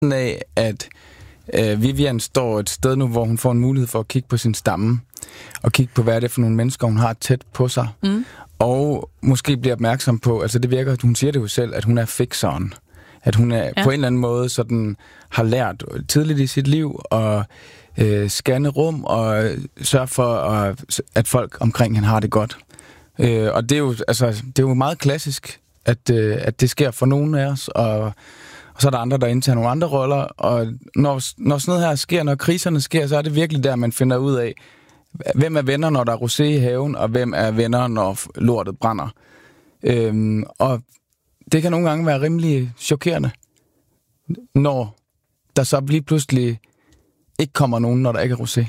af, at Vivian står et sted nu, hvor hun får en mulighed for at kigge på sin stamme, og kigge på, hvad er det for nogle mennesker, hun har tæt på sig. Og måske bliver opmærksom på, altså det virker, hun siger det jo selv, at hun er fikseren. At hun er på en eller anden måde sådan, har lært tidligt i sit liv at scanne rum og sørge for, at folk omkring hende har det godt. Og det er jo meget klassisk, at det sker for nogen af os, og så er der andre, der indtager nogle andre roller, og når sådan noget her sker, når kriserne sker, så er det virkelig der, man finder ud af, hvem er venner, når der er rosé i haven, og hvem er venner, når lortet brænder. Og det kan nogle gange være rimelig chokerende, når der så lige pludselig ikke kommer nogen, når der ikke er rosé.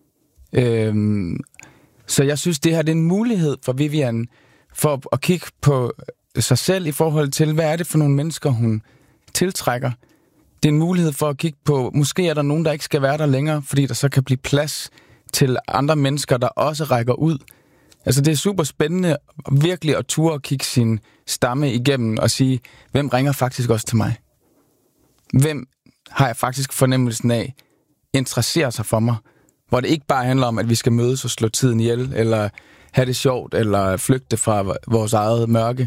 Så jeg synes, det her det er en mulighed for Vivian for at kigge på sig selv i forhold til, hvad er det for nogle mennesker, hun tiltrækker. Det er en mulighed for at kigge på, måske er der nogen, der ikke skal være der længere, fordi der så kan blive plads til andre mennesker, der også rækker ud. Altså det er super spændende virkelig at ture og kigge sin stamme igennem og sige, hvem ringer faktisk også til mig? Hvem har jeg faktisk fornemmelsen af interesserer sig for mig? Hvor det ikke bare handler om, at vi skal mødes og slå tiden ihjel, eller have det sjovt, eller flygte fra vores eget mørke.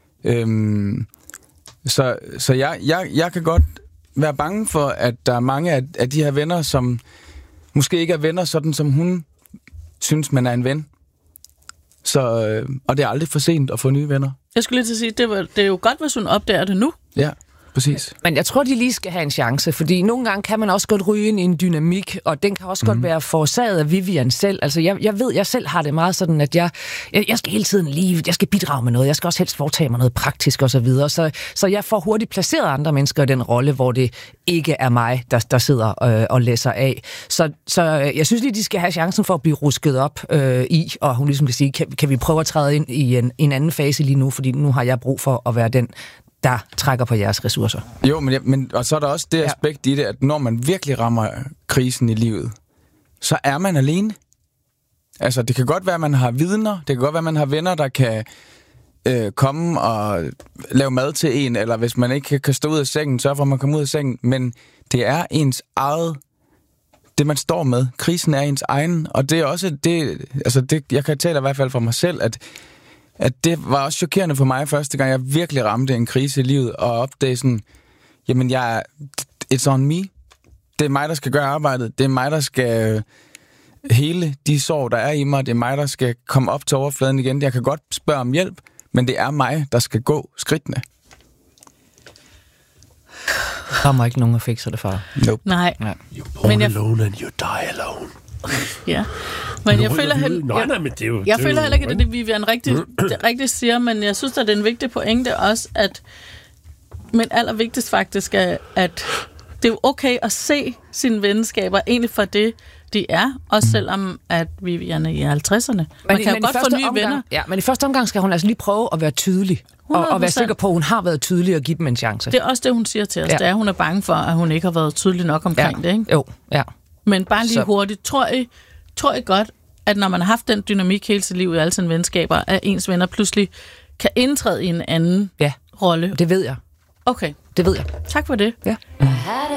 Så jeg kan godt være bange for, at der er mange af de her venner, som måske ikke er venner, sådan som hun synes, man er en ven. Og det er aldrig for sent at få nye venner. Jeg skulle lige til at sige, det er jo godt, hvis hun opdager det nu. Ja, præcis. Men jeg tror, de lige skal have en chance, fordi nogle gange kan man også godt ryge ind i en dynamik, og den kan også godt være forårsaget af Vivian selv. Altså, jeg ved, jeg selv har det meget sådan, at jeg skal hele tiden jeg skal bidrage med noget, jeg skal også helst foretage mig noget praktisk og så videre, så jeg får hurtigt placeret andre mennesker i den rolle, hvor det ikke er mig, der sidder og læser af. Så jeg synes lige, de skal have chancen for at blive rusket op i, og hun ligesom kan sige, kan vi prøve at træde ind i en anden fase lige nu, fordi nu har jeg brug for at være den, der trækker på jeres ressourcer. Jo, men og så er der også det aspekt i det, at når man virkelig rammer krisen i livet, så er man alene. Altså, det kan godt være, at man har vidner, det kan godt være, at man har venner, der kan komme og lave mad til en, eller hvis man ikke kan stå ud af sengen, sørge for, at man kommer ud af sengen, men det er ens eget, det man står med. Krisen er ens egen, og det er også det, jeg kan tale i hvert fald for mig selv, at det var også chokerende for mig første gang, jeg virkelig ramte en krise i livet, og opdagede sådan, jamen it's on me. Det er mig, der skal gøre arbejdet. Det er mig, der skal hele de sår, der er i mig. Det er mig, der skal komme op til overfladen igen. Jeg kan godt spørge om hjælp, men det er mig, der skal gå skridtene. Der kommer ikke nogen, der fikser det, far. Nope. Nej. You're born alone and you die alone. Ja. Men jeg føler heller ikke, at det Vivian rigtig siger, men jeg synes, at det er en vigtig pointe også, men allervigtigst faktisk er, at det er jo okay at se sine venskaber egentlig for det, de er, også selvom at Vivian er i 50'erne. Man kan jo godt få nye venner. Ja, men i første omgang skal hun altså lige prøve at være tydelig, og være sikker på, at hun har været tydelig og give dem en chance. Det er også det, hun siger til os. Det er, hun er bange for, at hun ikke har været tydelig nok omkring det, ikke? Jo, ja. Men bare lige hurtigt, tror I godt, at når man har haft den dynamik hele sit liv i alle sine venskaber, at ens venner pludselig kan indtræde i en anden rolle? Det ved jeg. Okay. Det ved jeg. Tak for det. Ja.